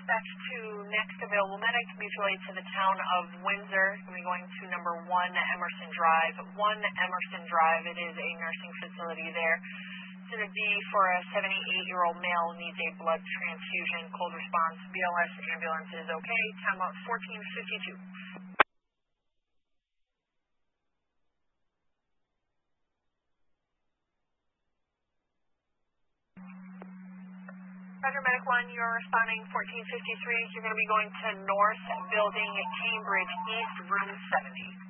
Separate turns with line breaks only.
dispatch to next available medic, mutually to the town of Windsor. It's going to be going to number 1 Emerson Drive. 1 Emerson Drive, it is a nursing facility there. It's going to be for a 78-year-old male who needs a blood transfusion. Cold response, BLS ambulance is okay. Time up 14:52. Roger, Medic 1, you're responding 1453. You're going to be going to North Building, Cambridge, East, room 70.